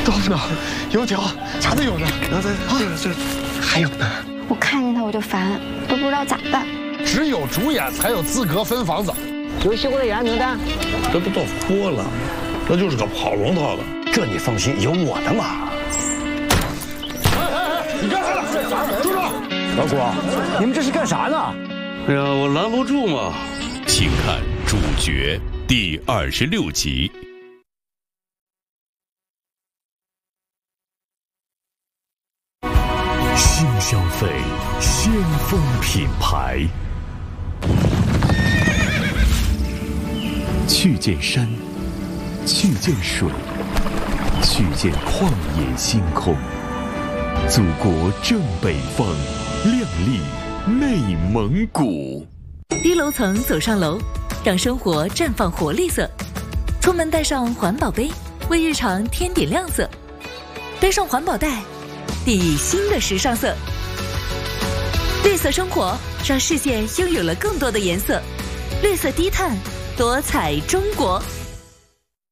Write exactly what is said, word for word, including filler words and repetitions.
豆腐脑、油条，啥都有呢。 然后这这这还有呢。 我看见他我就烦，都不知道咋办。 只有主演才有资格分房子。 有戏我的演名单， 这不到锅了，那就是个跑龙套的。 这你放心，有我的嘛。 你干啥呢？住手！ 老谷，你们这是干啥呢？ 哎呀，我拦不住嘛。 请看主角第二十六集。新消费，先锋品牌。去见山，去见水，去见旷野星空。祖国正北方，亮丽内蒙古。 低楼层走上楼，让生活绽放活力色。出门带上环保杯，为日常添点亮色。背上环保袋，定义新的时尚色。绿色生活，让世界拥有了更多的颜色。绿色低碳，多彩中国。